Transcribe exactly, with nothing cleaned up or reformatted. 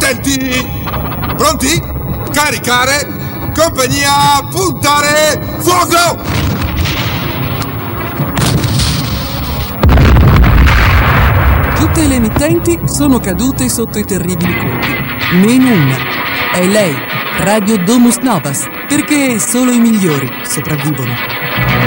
Attenti! Pronti? Caricare! Compagnia, puntare, fuoco! Tutte le emittenti sono cadute sotto i terribili colpi. Meno una. È lei, Radio Domus Novas, perché solo i migliori sopravvivono.